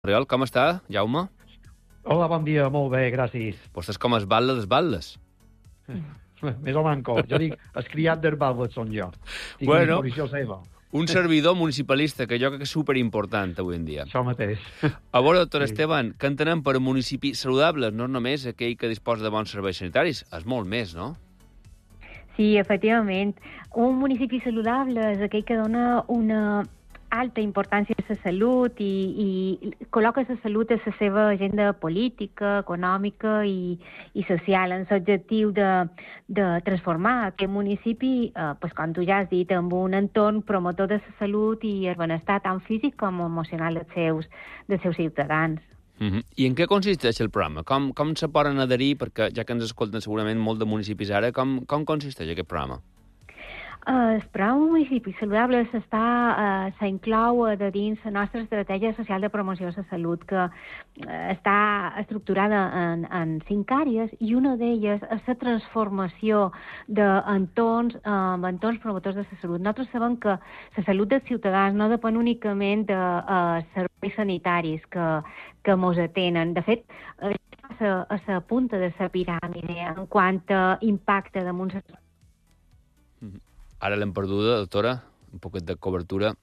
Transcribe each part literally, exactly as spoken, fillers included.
Oriol, com està, Jaume? Hola, bon dia, molt bé, gràcies. Vostès com es batles, es batles. Més o manco. Jo dic, els criat dels batlles són jo. Tinc Bueno. una exposició seva. Un servidor municipalista, que jo crec que és superimportant avui en dia. Això mateix. A veure, doctor Sí. Esteban, què entenem per municipi saludable? No és només aquell que disposa de bons serveis sanitaris, és molt més, no? Sí, efectivament. Un municipi saludable és aquell que dona una alta importància a la salut i, i col·loca la salut a la seva agenda política, econòmica i, i social, en l'objectiu de, de transformar aquest municipi, eh, pues, com tu ja has dit, amb un entorn promotor de la salut i el benestar tant físic com emocional dels seus, dels seus ciutadans. Uh-huh. I en què consisteix el programa? Com, com se poden adherir? Perquè ja que ens escolten segurament molt de municipis ara, com, com consisteix aquest programa? Uh, el programa Municipi Saludable s'està, uh, s'inclou de dins la nostra estratègia social de promoció de la salut, que uh, està estructurada en, en cinc àrees, i una d'elles és la transformació d'entorns, uh, entorns promotors de la salut. Nosaltres sabem que la salut dels ciutadans no depèn únicament de uh, serveis sanitaris que, que mos atenen. De fet, uh, a la punta de la piràmide en quant a impacte damunt la salut. Uh-huh. Ara l'hem perduda, doctora, un poquet de cobertura.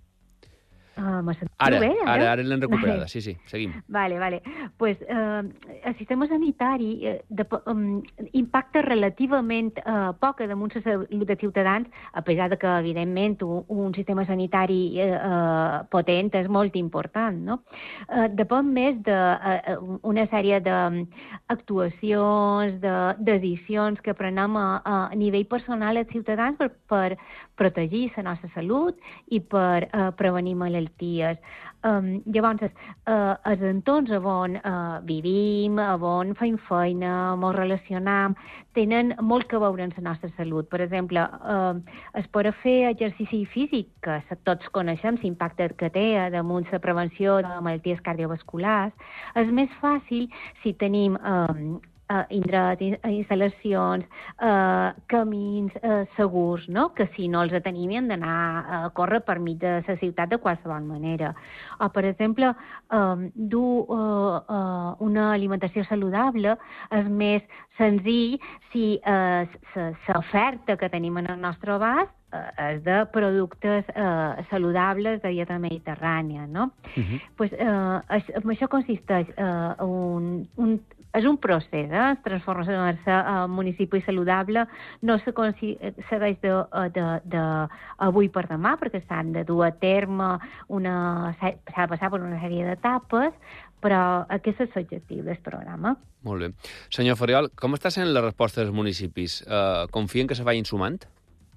Uh, me sentiu Ara, bé, ara, ara, ara l'hem recuperada, sí, sí, seguim. Vale, vale. Pues, eh, el sistema sanitari eh, de, um, impacta relativament eh, poc damunt la salut dels ciutadans, a pesar de que, evidentment, un, un sistema sanitari eh, eh, potent és molt important, no? Eh, depèn més d'una de, sèrie d'actuacions, de, decisions que prenem a, a nivell personal als ciutadans per, per protegir la nostra salut i per eh, prevenir malalties. Um, llavors, uh, els entorns on uh, vivim, on fem feina, on ens relacionam, tenen molt que veure amb la nostra salut. Per exemple, uh, es pot fer exercici físic, que tots coneixem l'impacte que té damunt la prevenció de malalties cardiovasculars. És més fàcil si tenim um, Uh, indrets, instal·lacions, uh, camins uh, segurs, no? Que si no els tenim hem d'anar a córrer per mig de la ciutat de qualsevol manera. O, per exemple, um, dur uh, uh, una alimentació saludable és més senzill si uh, l'oferta que tenim en el nostre abast és de productes eh, saludables de dieta mediterrània, no? Uh-huh. Pues, eh, això, això consisteix eh, un, un, és un procés, eh? Transformar-se en municipi saludable no se segueix de, de, de avui per demà, perquè s'han de dur a terme una, s'ha de passar per una sèrie d'etapes, però aquest és l'objectiu del programa. Molt bé. Senyor Fariol, com està sent la resposta dels municipis? Uh, confien que se vagin sumant?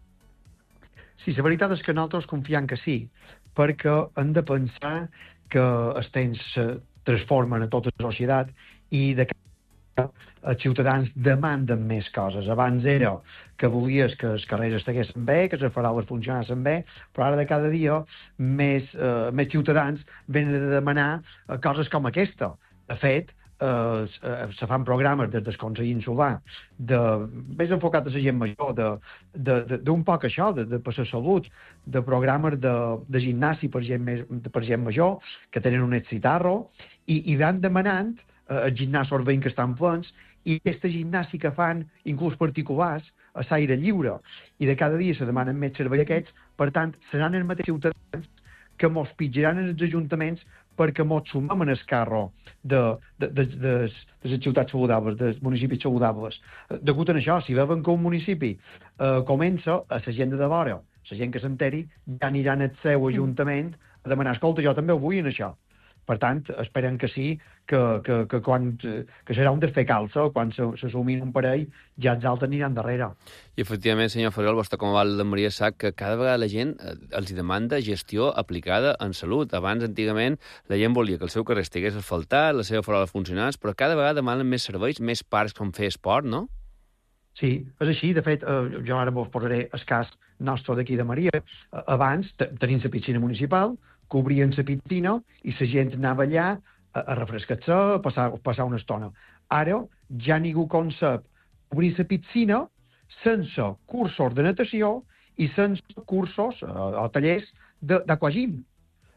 Sí, la veritat és que nosaltres confiem que sí, perquè hem de pensar que els temps se transformen a tota la societat i de que els ciutadans demanden més coses. Abans era que volies que els carrers estiguessin bé, que les paraules funcionessin bé, però ara de cada dia més, eh, més ciutadans venen a demanar eh, coses com aquesta. De fet, Uh, se fan programes des del Consell Insular de, més enfocat a la gent major d'un poc això, de, de per la salut, de programes de, de gimnàsia per gent, més, per gent major que tenen un excitarro i, i van demanant uh, els gimnasos veïns que estan plens i aquesta gimnàsia que fan inclús particulars a l'aire lliure i de cada dia se demanen més servei aquests, per tant seran els mateixos ciutadans que mos pitjaran en els ajuntaments perquè mos sumem en el carro de, de, de, de, de les ciutats saludables, dels municipis saludables. Degut a això, si veuen que un municipi eh, comença a la gent de vora, la gent que s'enteri, ja aniran al seu ajuntament a demanar, escolta, jo també ho vull en això. Per tant, esperen que sí, que, que, que, quan, que serà un desfer calça, quan se, se sumin un parell, ja els altres aniran darrere. I, efectivament, senyor Fariol, vostè com a val de Maria sap que cada vegada la gent els demanda gestió aplicada en salut. Abans, antigament, la gent volia que el seu carrer estigués asfaltat, la seva farola funcionés, però cada vegada demanen més serveis, més parcs com fer esport, no? Sí, és així. De fet, eh, jo ara vos posaré el cas nostre d'aquí de Maria. Eh, abans tenim la piscina municipal, cobrien la piscina i la gent anava allà a, a refrescar-se, a passar, a passar una estona. Ara ja ningú concep obrir la piscina sense cursos de natació i sense cursos o, o tallers d'aquagim.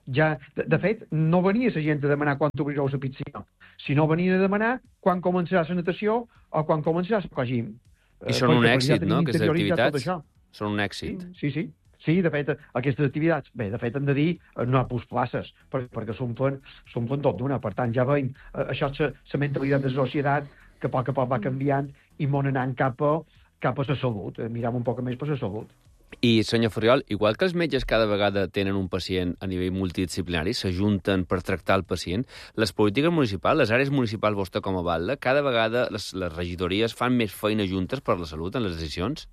Ja, de, de fet, no venia la gent a demanar quan obrireu la piscina, sinó venien a demanar quan començarà la natació o quan començarà el cogim. I són un èxit, no?, aquestes activitats? Són un èxit. Sí, sí, sí. Sí, de fet, aquestes activitats, bé, de fet, hem de dir, no hi ha pus places, per, perquè s'omplen tot d'una. Per tant, ja veiem, això és la mentalitat de la societat, que a poc a poc va canviant i mos anant cap a, cap a la salut, miram un poc més per la salut. I, senyor Fariol, igual que els metges cada vegada tenen un pacient a nivell multidisciplinari, s'ajunten per tractar el pacient, les polítiques municipals, les àrees municipals, vostè com a batlle, cada vegada les, les regidories fan més feina juntes per la salut en les decisions?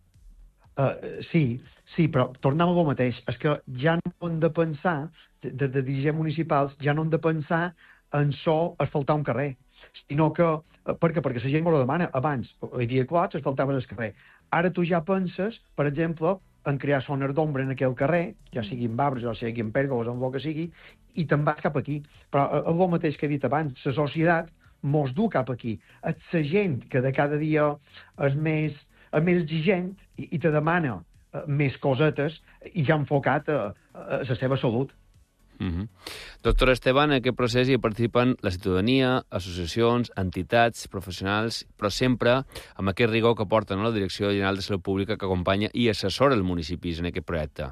Uh, sí, sí, però tornem al mateix. És que ja no hem de pensar, de, de, de dirigents municipals, ja no hem de pensar en so asfaltar un carrer, sinó que, uh, perquè, perquè la gent me ho demana. Abans, hi havia clots, asfaltaven el carrer. Ara tu ja penses, per exemple, en crear zones d'ombra en aquell carrer, ja siguin arbres o siguin pèrgoles, en el que sigui, i te'n vas cap aquí. Però és el mateix que he dit abans, la societat mos du cap aquí. És la gent que de cada dia és més, és més exigent i, i te demana uh, més cosetes i ja enfocat a, a la seva salut. Uh-huh. Doctor Esteban, en aquest procés hi participen la ciutadania, associacions, entitats, professionals, però sempre amb aquest rigor que porta, no?, la Direcció General de Salut Pública, que acompanya i assessora els municipis en aquest projecte.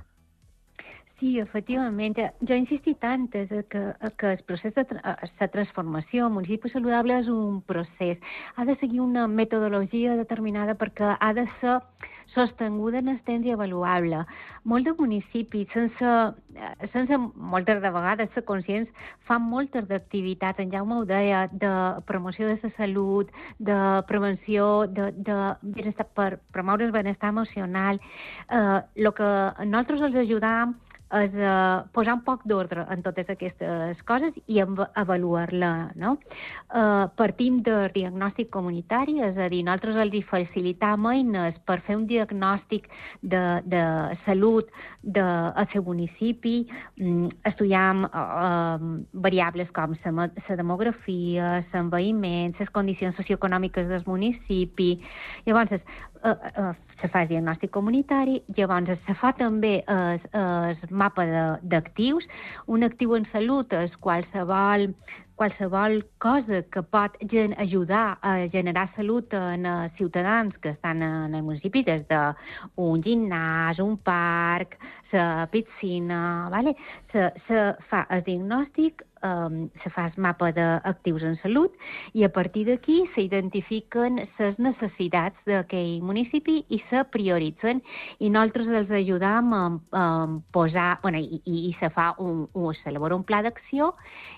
Sí, efectivament. Jo he insistit tant que, que el procés de tra la transformació, municipi saludable és un procés. Ha de seguir una metodologia determinada perquè ha de ser sostinguda en el temps i avaluable. Molts de municipis, sense, sense moltes de vegades ser conscients, fan moltes d'activitats, en Jaume ho deia, de promoció de la salut, de prevenció, de, de benestar, per promoure el benestar emocional. Eh, lo que nosaltres els ajudam és uh, posar un poc d'ordre en totes aquestes coses i avaluar-la, no? Uh, partim de diagnòstic comunitari, és a dir, nosaltres els facilitam eines per fer un diagnòstic de, de salut del seu municipi, um, estudiam uh, variables com la demografia, l'envelliment, les condicions socioeconòmiques del municipi. Llavors, uh, uh, se fa el diagnòstic comunitari, llavors se fa també el, el mapa d'actius. Un actiu en salut és qualsevol, qualsevol cosa que pot ajudar a generar salut en els ciutadans que estan en el municipi, des d'un gimnàs, un parc, la piscina, vale? se, se fa el diagnòstic, um, se fa el mapa d'actius en salut i a partir d'aquí s'identifiquen les necessitats d'aquell municipi i se prioritzen i nosaltres els ajudam a, a posar, bueno, i, i, i se fa un, un, s'elabora un pla d'acció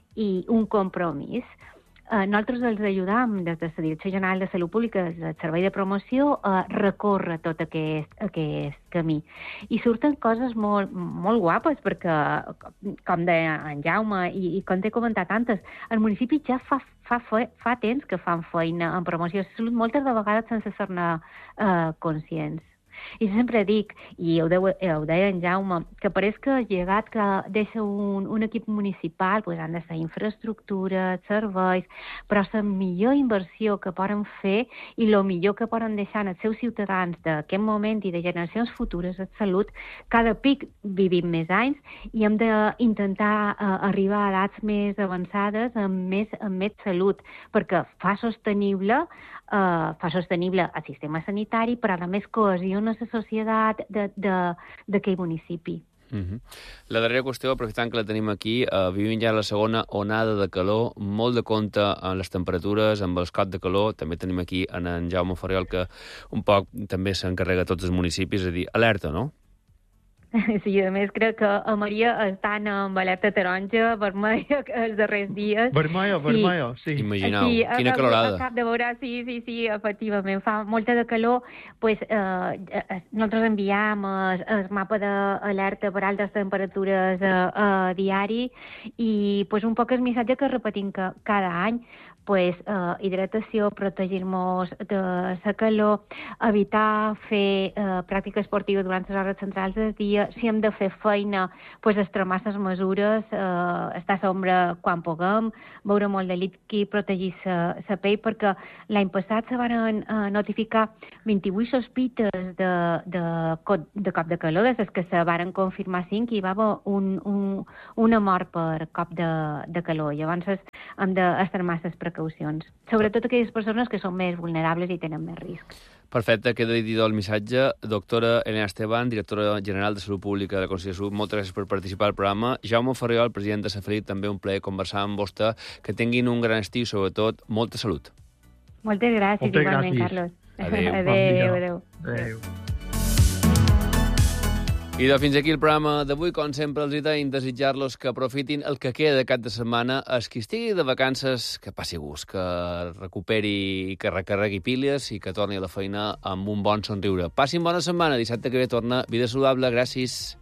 i un compromís. Eh, nosaltres els ajudam des de la Direcció General de Salut Pública, el Servei de Promoció, a recórrer tot aquest, aquest camí. I surten coses molt, molt guapes, perquè, com deia en Jaume, i, i com t'he comentat antes, el municipi ja fa, fa, fa temps que fan feina en promoció de salut, moltes de vegades sense ser-ne eh, conscients. I sempre dic, i ho, deu, ho deia en Jaume, que pareix que el llegat que deixa un, un equip municipal pues, han de ser infraestructures, serveis, però la millor inversió que poden fer i el millor que poden deixar als seus ciutadans d'aquest moment i de generacions futures és salut. Cada pic vivim més anys i hem d'intentar uh, arribar a edats més avançades amb més, amb més salut, perquè fa sostenible Uh, fa sostenible el sistema sanitari, però a més cohesiona la societat d'aquell municipi. Uh-huh. La darrera qüestió, aprofitant que la tenim aquí, uh, vivim ja la segona onada de calor, molt de compte amb les temperatures, amb els cops de calor. També tenim aquí en, en Jaume Fariol, que un poc també s'encarrega tots els municipis, és a dir, alerta, no? Sí, a més crec que a Maria estan amb alerta taronja, vermella, els darrers dies. Vermella, vermella, sí. sí. Imagineu, sí, quina calorada. A cap de veure, sí, sí, sí, efectivament, fa molta de calor. Pues, eh, nosaltres enviam el, el mapa d'alerta per altes temperatures a, a diari i pues, un poc el missatge que repetim que cada any, pues, eh, hidratació, protegir-nos de la calor, evitar fer eh, pràctica esportiva durant les hores centrals del dia, si hem de fer feina, pues, extremar les mesures, eh, estar a l'ombra quan puguem, beure molt de líquid, protegir la pell, perquè l'any passat se van eh, notificar vint-i-vuit sospites de, de, de cop de calor, des que se van confirmar cinc, i hi va haver un, un, una mort per cop de, de calor. Llavors hem d'extremar les precaucions, sobretot aquelles persones que són més vulnerables i tenen més risc. Perfecte, queda dit el missatge. Doctora Elena Esteban, directora general de Salut Pública de la Conselleria de Salut, moltes gràcies per participar al programa. Jaume Ferriol, president de Safelit, també un plaer conversar amb vostè. Que tinguin un gran estiu i, sobretot, molta salut. Moltes gràcies, moltes igualment, gràcies. Carlos. Adéu. Adéu, adéu. Adéu. I doncs fins aquí el programa d'avui. Com sempre, els deim desitjar-los que aprofitin el que queda de cap de setmana. Els qui estigui de vacances, que passi gust, que recuperi i que recarregui piles i que torni a la feina amb un bon somriure. Passin bona setmana. Dissabte que ve torna Vida Saludable. Gràcies.